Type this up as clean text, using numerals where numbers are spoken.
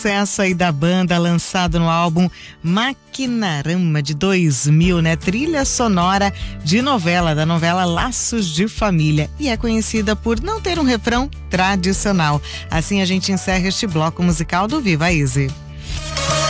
Sucesso aí da banda, lançado no álbum Maquinarama de 2000, né? Trilha sonora de novela, da novela Laços de Família, e é conhecida por não ter um refrão tradicional. Assim a gente encerra este bloco musical do Viva Easy.